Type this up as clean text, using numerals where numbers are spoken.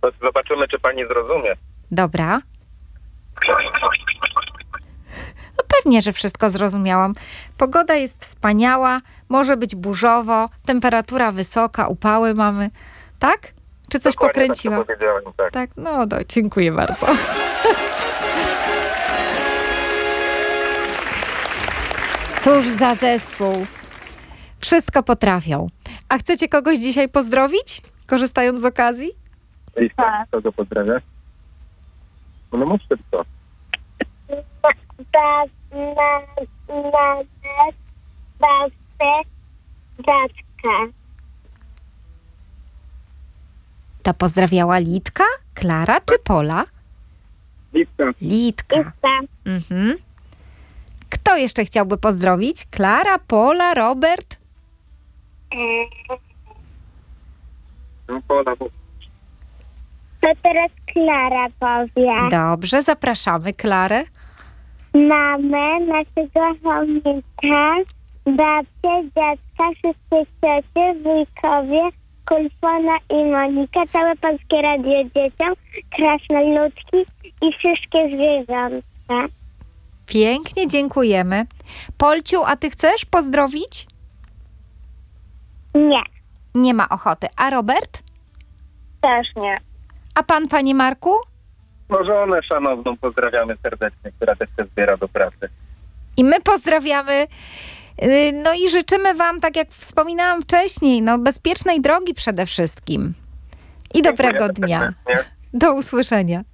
To zobaczymy, czy pani zrozumie. Dobra. No pewnie, że wszystko zrozumiałam. Pogoda jest wspaniała, może być burzowo, temperatura wysoka, upały mamy. Tak? Czy coś Dokładnie pokręciłam? Tak, to powiedziałem, tak. Tak, no dziękuję bardzo. Cóż za zespół. Wszystko potrafią. A chcecie kogoś dzisiaj pozdrowić? Korzystając z okazji? I kogo pozdrawiasz? No mów szybko. Mamę, babkę, dziadka. To pozdrawiała Litka, Klara czy Pola? Litka. Litka. Mhm. Kto jeszcze chciałby pozdrowić? Klara, Pola, Robert? No Pola, bo... To teraz Klara powie. Dobrze, zapraszamy Klarę. Mamę, naszego chomika, babcię, dziadka, wszystkie ciocie, wujkowie, Kulfona i Monika, całe Polskie Radio Dzieciom, krasnoludki i wszystkie zwierzątka. Pięknie, dziękujemy. Polciu, a ty chcesz pozdrowić? Nie, Nie ma ochoty. A Robert? też nie. A pan, panie Marku? No żonę szanowną pozdrawiamy serdecznie, która też się zbiera do pracy. I my pozdrawiamy. No i życzymy wam, tak jak wspominałam wcześniej, bezpiecznej drogi przede wszystkim. I dobrego Dziękujemy dnia. serdecznie. Do usłyszenia.